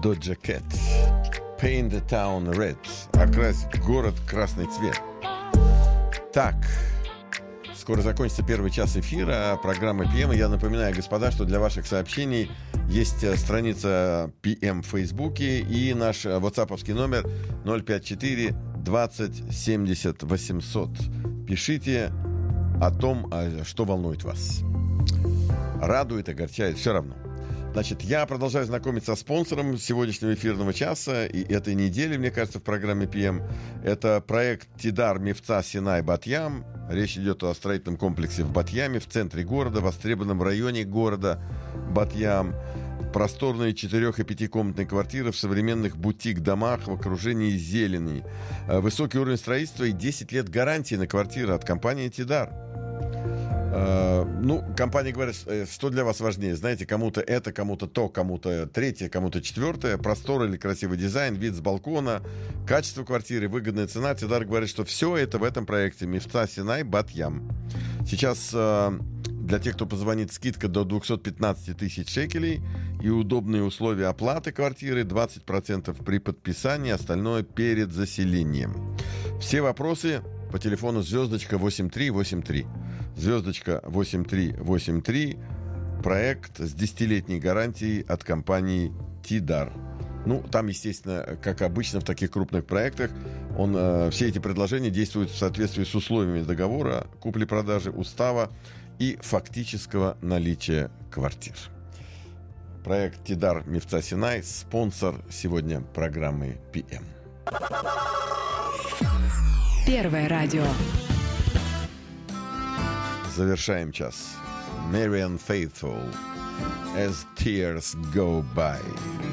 Doja Cat. Paint the town red. Окрась город в красный цвет. Так, скоро закончится первый час эфира программы PM. Я напоминаю, господа, что для ваших сообщений есть страница PM в Фейсбуке и наш ватсаповский номер 054 20 70 800. Пишите о том, что волнует вас. Радует, огорчает, все равно. Значит, я продолжаю знакомиться со спонсором сегодняшнего эфирного часа и этой недели, мне кажется, в программе PM. Это проект Тидар Мифца Синай Бат-Ям. Речь идет о строительном комплексе в Бат-Яме, в центре города, в востребованном районе города Бат-Ям. Просторные 4- и 5-комнатные квартиры в современных бутик-домах в окружении зелени. Высокий уровень строительства и 10 лет гарантии на квартиры от компании Тидар. Компания говорит, что для вас важнее. Знаете, кому-то это, кому-то то, кому-то третье, кому-то четвертое. Простор или красивый дизайн, вид с балкона, качество квартиры, выгодная цена. Тидар говорит, что все это в этом проекте Мифца Синай Бат-Ям. Сейчас для тех, кто позвонит, скидка до 215 тысяч шекелей и удобные условия оплаты квартиры 20% при подписании, остальное перед заселением. Все вопросы по телефону звездочка 8383. Звездочка 8383. Проект с 10-летней гарантией от компании Тидар. Там, естественно, как обычно в таких крупных проектах, все эти предложения действуют в соответствии с условиями договора, купли-продажи, устава и фактического наличия квартир. Проект Тидар Мифца Синай, спонсор сегодня программы PM. Первое радио. Завершаем час. Marianne Faithfull. As tears go by.